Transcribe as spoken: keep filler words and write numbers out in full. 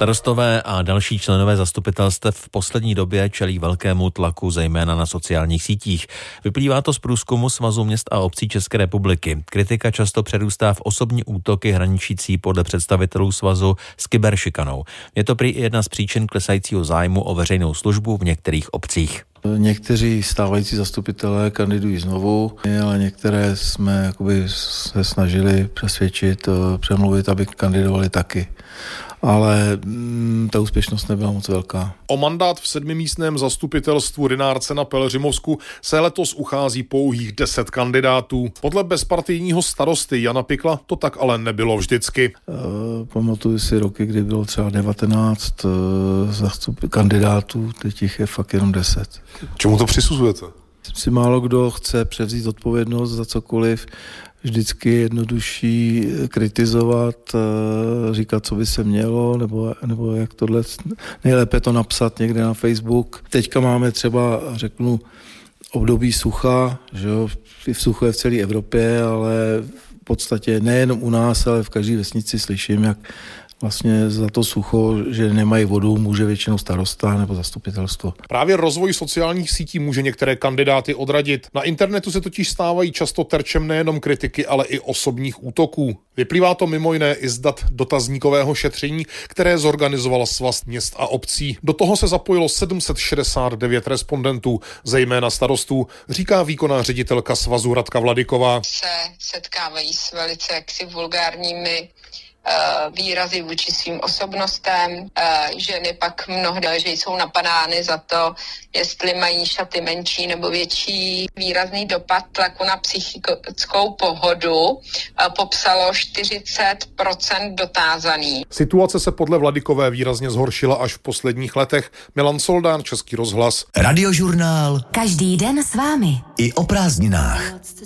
Starostové a další členové zastupitelstev v poslední době čelí velkému tlaku, zejména na sociálních sítích. Vyplývá to z průzkumu Svazu měst a obcí České republiky. Kritika často přerůstá v osobní útoky hraničící podle představitelů svazu s kyberšikanou. Je to prý i jedna z příčin klesajícího zájmu o veřejnou službu v některých obcích. Někteří stávající zastupitelé kandidují znovu, ale některé jsme jakoby se snažili přesvědčit, přemluvit, aby kandidovali taky. Ale mm, ta úspěšnost nebyla moc velká. O mandát v sedmimístném zastupitelstvu Rynárce na Pelhřimovsku se letos uchází pouhých deset kandidátů. Podle bezpartijního starosty Jana Pikla to tak ale nebylo vždycky. E, pamatuju si roky, kdy bylo třeba devatenáct e, zastup, kandidátů, teď jich je fakt jenom deset. Čemu to přisuzujete? Si málo kdo chce převzít odpovědnost za cokoliv. Vždycky je jednodušší kritizovat, říkat, co by se mělo, nebo, nebo jak tohle, nejlépe to napsat někde na Facebook. Teďka máme třeba, řeknu, období sucha, že jo, v suchu je v celé Evropě, ale v podstatě nejenom u nás, ale v každé vesnici slyším, jak vlastně za to sucho, že nemají vodu, může většinou starosta nebo zastupitelstvo. Právě rozvoj sociálních sítí může některé kandidáty odradit. Na internetu se totiž stávají často terčem nejenom kritiky, ale i osobních útoků. Vyplývá to mimo jiné i z dat dotazníkového šetření, které zorganizoval Svaz měst a obcí. Do toho se zapojilo sedm set šedesát devět respondentů, zejména starostů, říká výkonná ředitelka Svazu Radka Vladyková. Se setkávají s velice jaksi vulgárními výrazy vůči svým osobnostem. Ženy pak mnohdy, že jsou napadány za to, jestli mají šaty menší nebo větší. Výrazný dopad tlaku na psychickou pohodu popsalo čtyřicet procent dotázaných. Situace se podle Vladykové výrazně zhoršila až v posledních letech. Milan Soldán, Český rozhlas. Radiožurnál. Každý den s vámi. I o prázdninách.